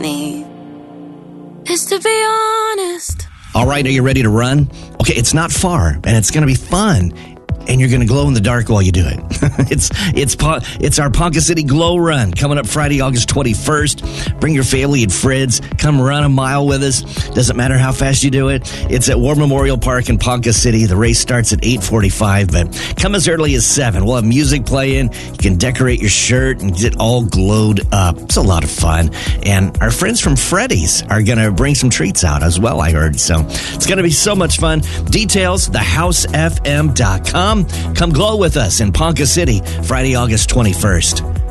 funny is to be honest. All right, are you ready to run? Okay, it's not far, and it's going to be fun. And you're going to glow in the dark while you do it. It's our Ponca City Glow Run coming up Friday, August 21st. Bring your family and friends. Come run a mile with us. Doesn't matter how fast you do it. It's at War Memorial Park in Ponca City. The race starts at 8:45, but come as early as 7. We'll have music playing. You can decorate your shirt and get all glowed up. It's a lot of fun. And our friends from Freddy's are going to bring some treats out as well, I heard. So it's going to be so much fun. Details, thehousefm.com. Come glow with us in Ponca City, Friday, August 21st.